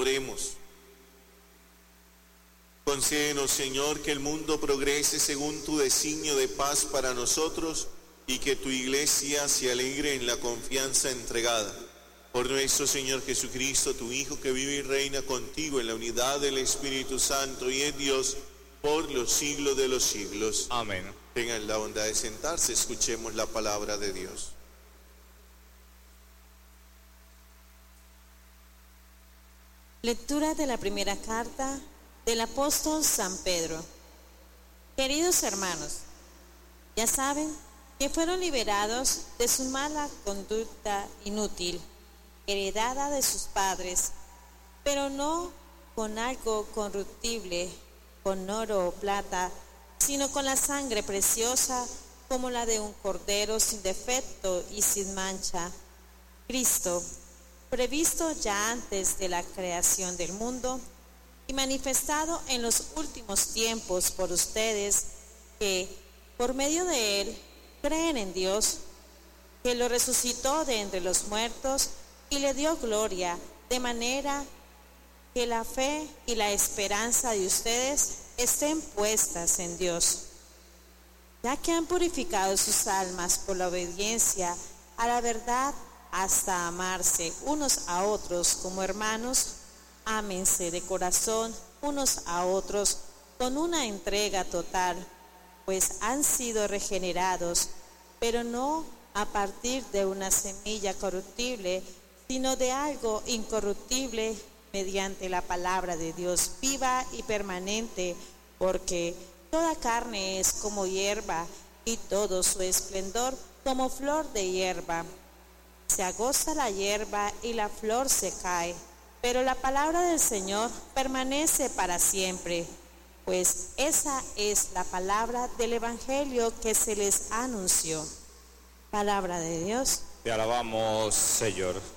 Oremos. Concédenos, Señor, que el mundo progrese según tu designio de paz para nosotros y que tu Iglesia se alegre en la confianza entregada. Por nuestro Señor Jesucristo, tu Hijo, que vive y reina contigo en la unidad del Espíritu Santo y es Dios por los siglos de los siglos. Amén. Tengan la bondad de sentarse, escuchemos la palabra de Dios. Lectura de la primera carta del apóstol San Pedro. Queridos hermanos, ya saben que fueron liberados de su mala conducta inútil, heredada de sus padres, pero no con algo corruptible, con oro o plata, sino con la sangre preciosa como la de un cordero sin defecto y sin mancha, Cristo, previsto ya antes de la creación del mundo y manifestado en los últimos tiempos por ustedes que, por medio de él, creen en Dios, que lo resucitó de entre los muertos y le dio gloria, de manera que la fe y la esperanza de ustedes estén puestas en Dios. Ya que han purificado sus almas por la obediencia a la verdad hasta amarse unos a otros como hermanos, ámense de corazón unos a otros con una entrega total, pues han sido regenerados, pero no a partir de una semilla corruptible, sino de algo incorruptible, mediante la palabra de Dios viva y permanente, porque toda carne es como hierba y todo su esplendor como flor de hierba. Se agosta la hierba y la flor se cae, pero la palabra del Señor permanece para siempre, pues esa es la palabra del Evangelio que se les anunció. Palabra de Dios. Te alabamos, Señor.